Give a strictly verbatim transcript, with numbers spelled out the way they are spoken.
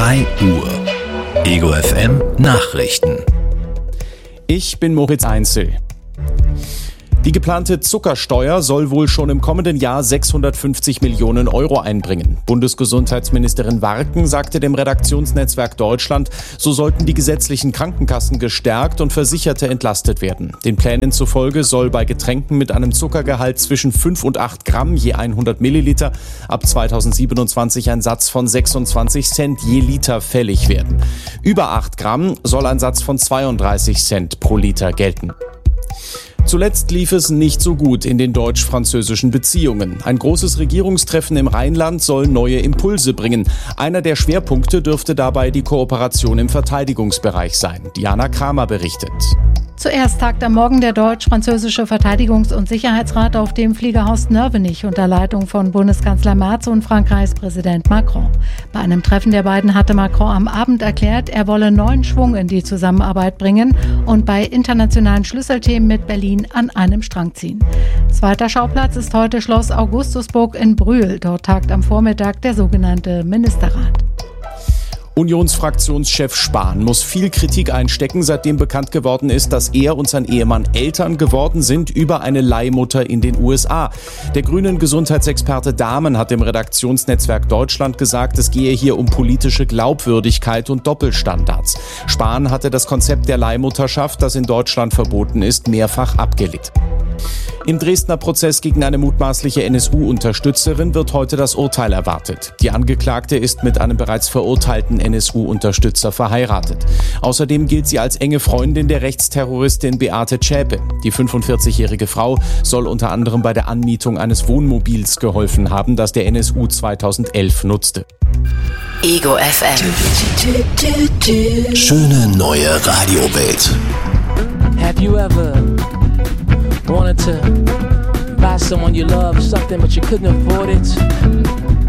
drei Uhr. Ego F M Nachrichten. Ich bin Moritz Einzel. Die geplante Zuckersteuer soll wohl schon im kommenden Jahr sechshundertfünfzig Millionen Euro einbringen. Bundesgesundheitsministerin Warken sagte dem Redaktionsnetzwerk Deutschland, so sollten die gesetzlichen Krankenkassen gestärkt und Versicherte entlastet werden. Den Plänen zufolge soll bei Getränken mit einem Zuckergehalt zwischen fünf und acht Gramm je hundert Milliliter ab zweitausendsiebenundzwanzig ein Satz von sechsundzwanzig Cent je Liter fällig werden. Über acht Gramm soll ein Satz von zweiunddreißig Cent pro Liter gelten. Zuletzt lief es nicht so gut in den deutsch-französischen Beziehungen. Ein großes Regierungstreffen im Rheinland soll neue Impulse bringen. Einer der Schwerpunkte dürfte dabei die Kooperation im Verteidigungsbereich sein. Diana Kramer berichtet. Zuerst tagt am Morgen der deutsch-französische Verteidigungs- und Sicherheitsrat auf dem Fliegerhaus Nörvenich unter Leitung von Bundeskanzler Merz und Frankreichs Präsident Macron. Bei einem Treffen der beiden hatte Macron am Abend erklärt, er wolle neuen Schwung in die Zusammenarbeit bringen und bei internationalen Schlüsselthemen mit Berlin an einem Strang ziehen. Zweiter Schauplatz ist heute Schloss Augustusburg in Brühl. Dort tagt am Vormittag der sogenannte Ministerrat. Unionsfraktionschef Spahn muss viel Kritik einstecken, seitdem bekannt geworden ist, dass er und sein Ehemann Eltern geworden sind über eine Leihmutter in den U S A. Der grünen Gesundheitsexperte Dahmen hat dem Redaktionsnetzwerk Deutschland gesagt, es gehe hier um politische Glaubwürdigkeit und Doppelstandards. Spahn hatte das Konzept der Leihmutterschaft, das in Deutschland verboten ist, mehrfach abgelehnt. Im Dresdner Prozess gegen eine mutmaßliche N S U-Unterstützerin wird heute das Urteil erwartet. Die Angeklagte ist mit einem bereits verurteilten N S U-Unterstützer verheiratet. Außerdem gilt sie als enge Freundin der Rechtsterroristin Beate Zschäpe. Die fünfundvierzigjährige Frau soll unter anderem bei der Anmietung eines Wohnmobils geholfen haben, das der N S U zweitausendelf nutzte. Ego F M. Schöne neue Radiowelt. Have you ever wanted to buy someone you love something but you couldn't afford it?